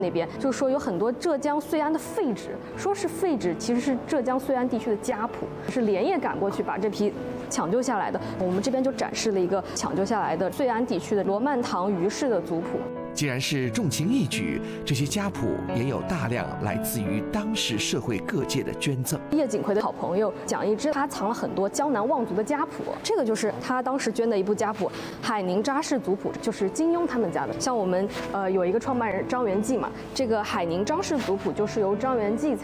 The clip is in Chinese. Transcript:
那边，就是说有很多浙江睢安的废纸，说是废纸，其实是浙江睢安地区的家谱，是连夜赶过去把这批抢救下来的。我们这边就展示了一个抢救下来的睢安地区的罗曼堂余氏的族谱。 既然是重情义举，这些家谱也有大量来自于当时社会各界的捐赠。 叶锦葵的好朋友蒋一之，他藏了很多江南望族的家谱，这个就是他当时捐的一部家谱，海宁扎氏族谱，就是金庸他们家的。像我们有一个创办人张元济嘛，这个海宁张氏族谱就是由张元济